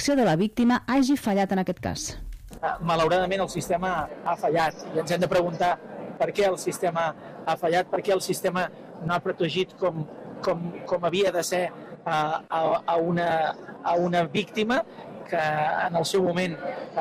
protecció de la víctima hagi fallat en aquest cas. Malauradament el sistema ha fallat i ens hem de preguntar per què el sistema ha fallat, per què el sistema no ha protegit com havia de ser a una víctima que en el seu moment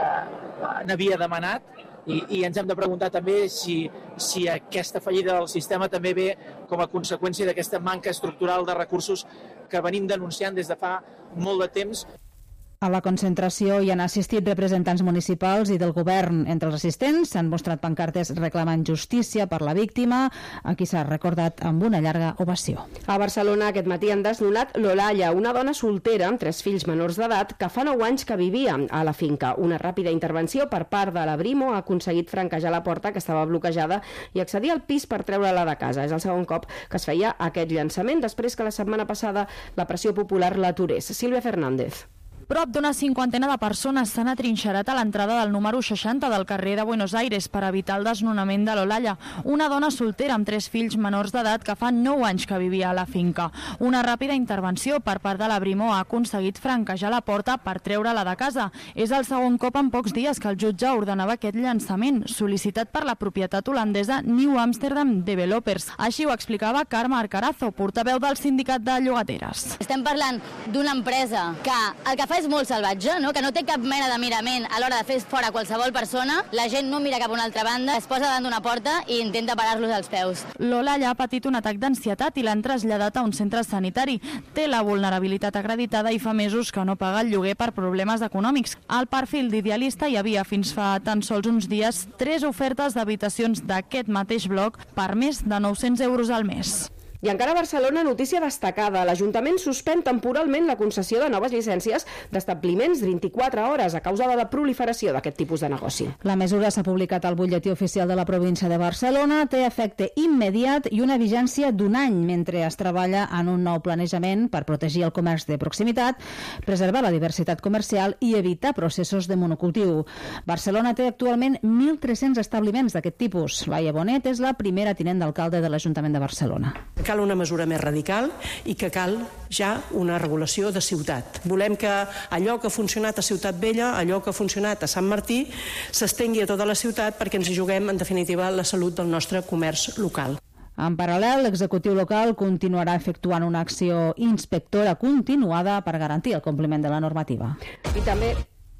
n'havia demanat, i ens hem de preguntar també si aquesta fallida del sistema també ve com a conseqüència d'aquesta manca estructural de recursos que venim denunciant des de fa molt de temps. A la concentració hi han assistit representants municipals i del govern. Entre els assistents s'han mostrat pancartes reclamant justícia per la víctima, a qui s'ha recordat amb una llarga ovació. A Barcelona aquest matí han desnonat l'Olalla, una dona soltera amb 3 fills menors d'edat que fa 9 anys que vivia a la finca. Una ràpida intervenció per part de la Brimo ha aconseguit franquejar la porta que estava bloquejada i accedir al pis per treure-la de casa. És el segon cop que es feia aquest llançament després que la setmana passada la pressió popular l'aturés. Sílvia Fernández. Prop d'una 50 de persones s'han atrinxerat a l'entrada del número 60 del carrer de Buenos Aires per evitar el desnonament de l'Olalla, una dona soltera amb 3 fills menors d'edat que fa 9 anys que vivia a la finca. Una ràpida intervenció per part de la Brimo ha aconseguit franquejar la porta per treure-la de casa. És el segon cop en pocs dies que el jutge ordenava aquest llançament, sol·licitat per la propietat holandesa New Amsterdam Developers. Així ho explicava Carme Arcarazo, portaveu del sindicat de llogateres. Estem parlant d'una empresa que el que fa és molt salvatge, no? Que no té cap mena de mirament a l'hora de fer fora qualsevol persona. La gent no mira cap a una altra banda, es posa davant d'una porta i intenta parar-los als peus. L'Olalla ha patit un atac d'ansietat i l'han traslladat a un centre sanitari. Té la vulnerabilitat acreditada i fa mesos que no paga el lloguer per problemes econòmics. Al perfil d'idealista hi havia fins fa tan sols uns dies 3 ofertes d'habitacions d'aquest mateix bloc per més de 900 euros al mes. I encara a Barcelona, notícia destacada. L'Ajuntament suspèn temporalment la concessió de noves llicències d'establiments de 24 hores a causa de la proliferació d'aquest tipus de negoci. La mesura s'ha publicat al butlletí oficial de la província de Barcelona, té efecte immediat i una vigència d'un any, mentre es treballa en un nou planejament per protegir el comerç de proximitat, preservar la diversitat comercial i evitar processos de monocultiu. Barcelona té actualment 1.300 establiments d'aquest tipus. Laia Bonet és la primera tinent d'alcalde de l'Ajuntament de Barcelona. Cal una mesura més radical i que cal ja una regulació de ciutat. Volem que allò que ha funcionat a Ciutat Vella, allò que ha funcionat a Sant Martí, s'estengui a tota la ciutat perquè ens hi juguem, en definitiva, la salut del nostre comerç local. En paral·lel, l'executiu local continuarà efectuant una acció inspectora continuada per garantir el compliment de la normativa. I també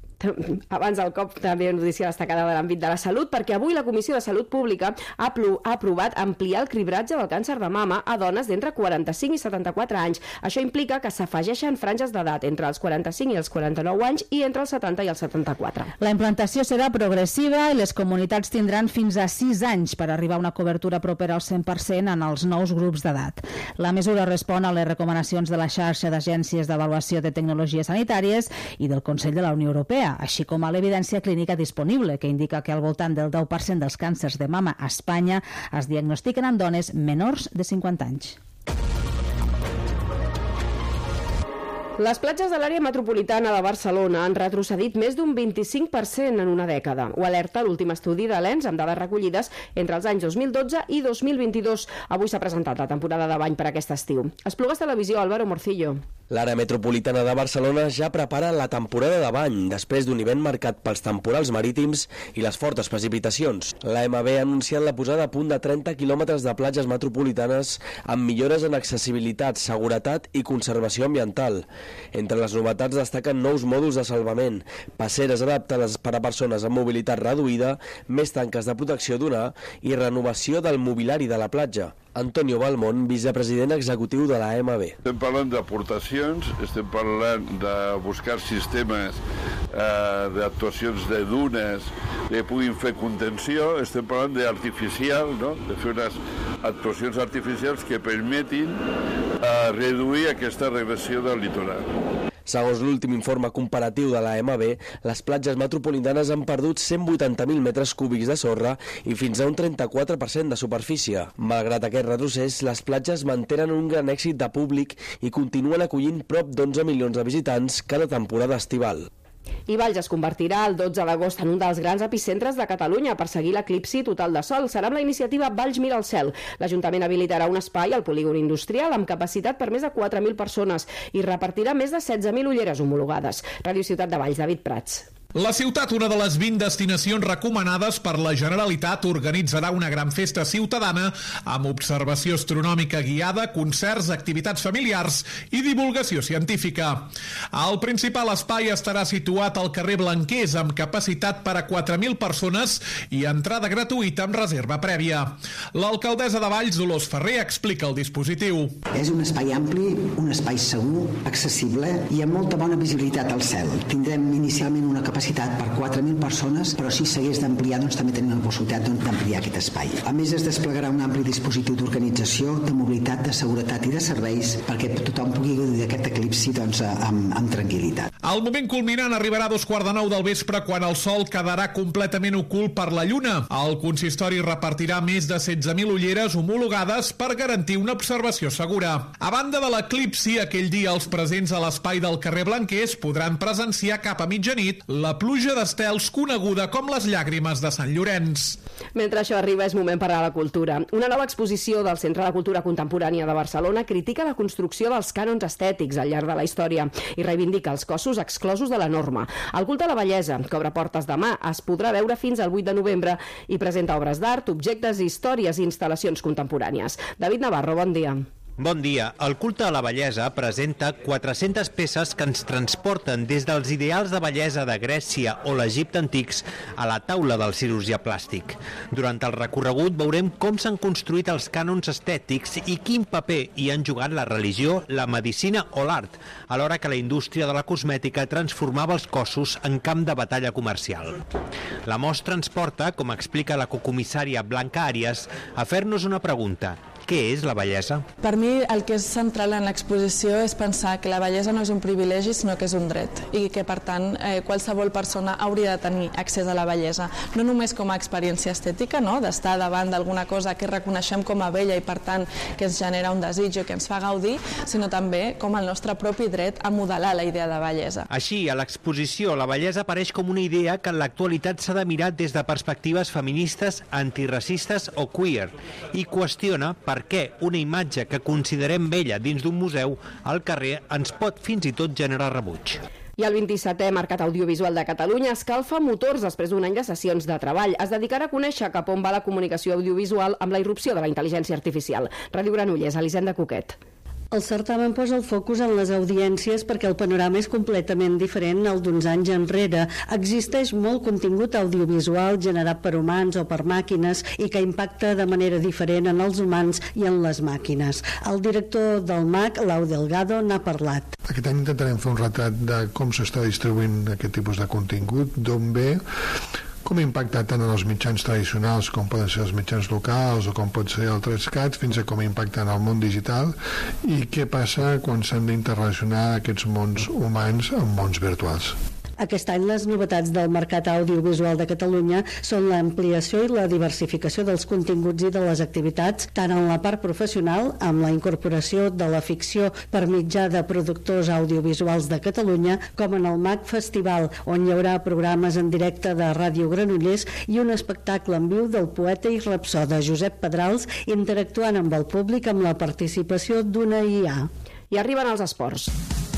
abans del cop també notícia destacada de l'àmbit de la salut, perquè avui la Comissió de Salut Pública ha aprovat ampliar el cribratge del càncer de mama a dones d'entre 45 i 74 anys. Això implica que s'afegeixen franges d'edat entre els 45 i els 49 anys i entre els 70 i els 74. La implantació serà progressiva i les comunitats tindran fins a 6 anys per arribar a una cobertura propera al 100% en els nous grups d'edat. La mesura respon a les recomanacions de la xarxa d'agències d'avaluació de tecnologies sanitàries i del Consell de la Unió Europea, així com a l'evidència clínica disponible, que indica que al voltant del 10% dels càncers de mama a Espanya es diagnostiquen en dones menors de 50 anys. Les platges de l'àrea metropolitana de Barcelona han retrocedit més d'un 25% en una dècada. Ho alerta l'últim estudi de l'ENS amb dades recollides entre els anys 2012 i 2022. Avui s'ha presentat la temporada de bany per aquest estiu. Esplugues Televisió, Álvaro Morcillo. L'àrea metropolitana de Barcelona ja prepara la temporada de bany després d'un hivern marcat pels temporals marítims i les fortes precipitacions. L'AMB ha anunciat la posada a punt de 30 quilòmetres de platges metropolitanes amb millores en accessibilitat, seguretat i conservació ambiental. Entre les novetats destaquen nous mòduls de salvament, passeres adaptades per a persones amb mobilitat reduïda, més tanques de protecció d'una i renovació del mobiliari de la platja. Antonio Balmont, vicepresident executiu de la AMB. Estem parlant d'aportacions, estem parlant de buscar sistemes d'actuacions de dunes que puguin fer contenció, estem parlant d'artificial, no? De fer unes actuacions artificials que permetin reduir aquesta regressió del litoral. Segons l'últim informe comparatiu de la AMB, les platges metropolitanes han perdut 180.000 metres cúbics de sorra i fins a un 34% de superfície. Malgrat aquest retrocés, les platges mantenen un gran èxit de públic i continuen acollint prop d'11 milions de visitants cada temporada estival. I Valls es convertirà el 12 d'agost en un dels grans epicentres de Catalunya per seguir l'eclipsi total de sol. Serà amb la iniciativa Valls mira al cel. L'Ajuntament habilitarà un espai al polígon industrial amb capacitat per més de 4.000 persones i repartirà més de 16.000 ulleres homologades. Ràdio Ciutat de Valls, David Prats. La ciutat, una de les 20 destinacions recomanades per la Generalitat, organitzarà una gran festa ciutadana amb observació astronòmica guiada, concerts, activitats familiars i divulgació científica. El principal espai estarà situat al carrer Blanquers, amb capacitat per a 4.000 persones i entrada gratuïta amb reserva prèvia. L'alcaldessa de Valls, Dolors Ferrer, explica el dispositiu. És un espai ampli, un espai segur, accessible i amb molta bona visibilitat al cel. Tindrem inicialment una capacitat per 4.000 persones, però si s'hagués d'ampliar, doncs també tenim la possibilitat d'ampliar aquest espai. A més, es desplegarà un ampli dispositiu d'organització, de mobilitat, de seguretat i de serveis perquè tothom pugui gaudir d'aquest eclipsi amb tranquil·litat. El moment culminant arribarà a 2:15 del vespre, quan el sol quedarà completament ocult per la lluna. El consistori repartirà més de 16.000 ulleres homologades per garantir una observació segura. A banda de l'eclipsi, aquell dia els presents a l'espai del carrer Blanquers podran presenciar cap a mitjanit la pluja d'estels coneguda com les llàgrimes de Sant Llorenç. Mentre això arriba, és moment per a la cultura. Una nova exposició del Centre de Cultura Contemporània de Barcelona critica la construcció dels cànons estètics al llarg de la història i reivindica els cossos exclosos de la norma. El culte a la bellesa, que obre portes demà, es podrà veure fins al 8 de novembre i presenta obres d'art, objectes, històries i instal·lacions contemporànies. David Navarro, bon dia. Bon dia. El culte a la bellesa presenta 400 peces que ens transporten des dels ideals de bellesa de Grècia o l'Egipte antics a la taula del cirurgià plàstic. Durant el recorregut veurem com s'han construït els cànons estètics i quin paper hi han jugat la religió, la medicina o l'art, alhora que la indústria de la cosmètica transformava els cossos en camp de batalla comercial. La mostra ens porta, com explica la cocomissària Blanca Àrias, a fer-nos una pregunta. Què és la bellesa? Per mi el que és central en l'exposició és pensar que la bellesa no és un privilegi, sinó que és un dret i que, per tant, qualsevol persona hauria de tenir accés a la bellesa, no només com a experiència estètica, no? D'estar davant d'alguna cosa que reconeixem com a bella i, per tant, que ens genera un desig o que ens fa gaudir, sinó també com el nostre propi dret a modelar la idea de bellesa. Així, a l'exposició, la bellesa apareix com una idea que en l'actualitat s'ha de mirar des de perspectives feministes, antiracistes o queer i qüestiona per què una imatge que considerem bella dins d'un museu al carrer ens pot fins i tot generar rebuig. I el 27è Mercat Audiovisual de Catalunya escalfa motors després d'un any de sessions de treball. Es dedicarà a conèixer cap on va la comunicació audiovisual amb la irrupció de la intel·ligència artificial. Ràdio Granollers, Elisenda Coquet. El certamen posa el focus en les audiències perquè el panorama és completament diferent al d'uns anys enrere. Existeix molt contingut audiovisual generat per humans o per màquines i que impacta de manera diferent en els humans i en les màquines. El director del MAC, Lau Delgado, n'ha parlat. Aquest any intentarem fer un retrat de com s'està distribuint aquest tipus de contingut, d'on ve, com impacta tant en els mitjans tradicionals com poden ser els mitjans locals o com pot ser el Tradscat, fins a com impacta en el món digital i què passa quan s'han d'interrelacionar aquests mons humans amb mons virtuals. Aquest any les novetats del mercat audiovisual de Catalunya són l'ampliació i la diversificació dels continguts i de les activitats, tant en la part professional, amb la incorporació de la ficció per mitjà de productors audiovisuals de Catalunya, com en el MAC Festival, on hi haurà programes en directe de Ràdio Granollers i un espectacle en viu del poeta i rapsoda Josep Pedrals interactuant amb el públic amb la participació d'una IA. I arriben els esports.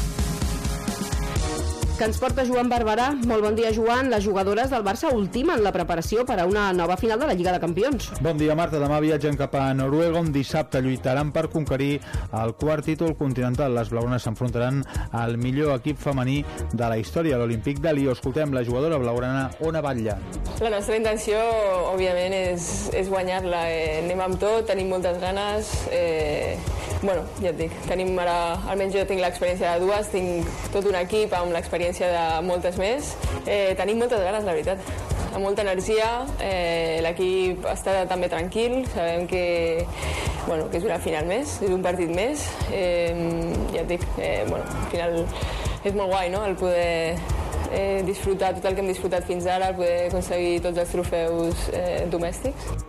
Que ens porta Joan Barberà. Molt bon dia, Joan. Les jugadores del Barça ultimen la preparació per a una nova final de la Lliga de Campions. Bon dia, Marta. Demà viatgen cap a Noruega, on dissabte lluitaran per conquerir el quart títol continental. Les blaugranes s'enfrontaran al millor equip femení de la història, l'Olímpic de Lió. Escoltem la jugadora blaugrana Ona Batlle. La nostra intenció, òbviament, és guanyar-la. Anem amb tot, tenim moltes ganes. Bueno, ja et dic, tenim ara, almenys jo tinc l'experiència de dues, tinc tot un equip amb l'experiència de moltes més. Tenim moltes ganes, la veritat, amb molta energia. L'equip està també tranquil, sabem que és una final més, és un partit més. Ja et dic, al final és molt guai, no?, el poder disfrutar tot el que hem disfrutat fins ara, el poder aconseguir tots els trofeus domèstics.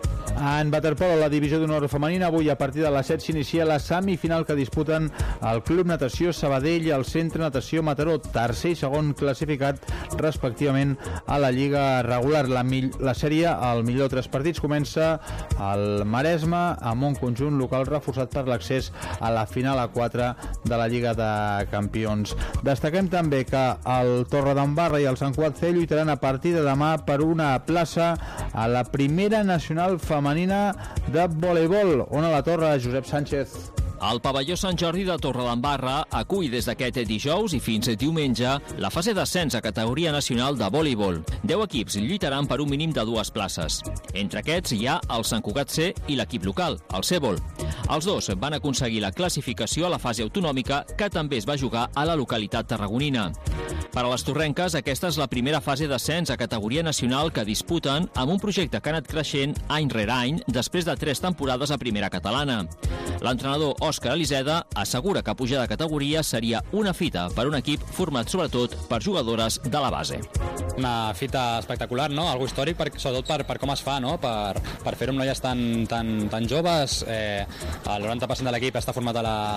En waterpolo, la divisió d'honor femenina, avui a partir de les 7 s'inicia la semifinal que disputen el Club Natació Sabadell i el Centre Natació Mataró, tercer i segon classificat respectivament a la Lliga regular. La sèrie, el millor 3 partits, comença al Maresme amb un conjunt local reforçat per l'accés a la final a 4 de la Lliga de Campions. Destaquem també que el Torredembarra i el Sant Cugat C lluitaran a partir de demà per una plaça a la primera nacional femenina de voleibol. On a la Torre, Josep Sánchez. El pavelló Sant Jordi de Torredembarra acull des d'aquest dijous i fins diumenge la fase d'ascens a categoria nacional de voleibol. 10 equips lluitaran per un mínim de 2 places. Entre aquests hi ha el Sant Cugat C i l'equip local, el Cebol. Els dos van aconseguir la classificació a la fase autonòmica, que també es va jugar a la localitat tarragonina. Per a les torrenques, aquesta és la primera fase d'ascens a categoria nacional que disputen amb un projecte que ha anat creixent any rere any després de 3 temporades a primera catalana. L'entrenador Òscar Eliseda assegura que pujar de categoria seria una fita per un equip format sobretot per jugadores de la base. Una fita espectacular, no? Algo històric, sobretot per com es fa, no? Per fer-ho amb noies tan joves. El 90% de l'equip està format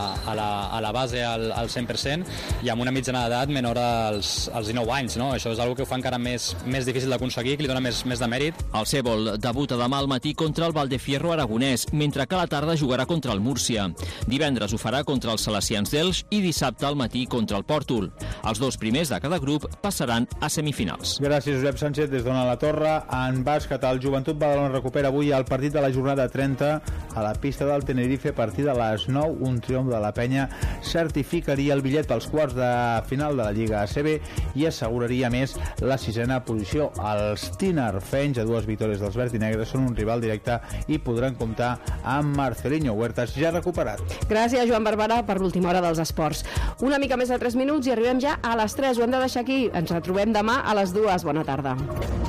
a la base al 100% i amb una mitjana d'edat menor als 19 anys, no? Això és una que ho fa encara més difícil d'aconseguir, que li dona més de mèrit. El Cebol debuta demà al matí contra el Valdefierro aragonès, mentre que a la tarda jugarà contra el Múrcia. Divendres ho farà contra els Salesians d'Elx i dissabte al matí contra el Pòrtol. Els 2 primers de cada grup passaran a semifinals. Gràcies, Josep Sánchez. Des d'on a la Torre, en bàsquet, el Joventut Badalona recupera avui el partit de la jornada 30 a la pista del Tenerife a partir de les 9. Un triomf de la penya certificaria el bitllet pels quarts de final de la Lliga ACB i asseguraria més la 6a posició. Els tinerfenys, a 2 victòries dels verd i negres, són un rival directe i podran comptar amb Marcelinho Huertas, ja recuperat. Gràcies, Joan Barberà, per l'última hora dels esports. Una mica més de 3 minuts i arribem ja a les 3. Ho hem de deixar aquí. Ens retrobem demà a les 2. Bona tarda.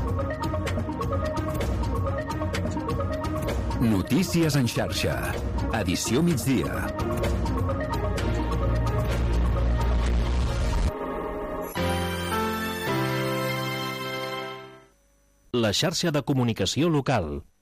Notícies en xarxa. Edició migdia. La xarxa de comunicació local.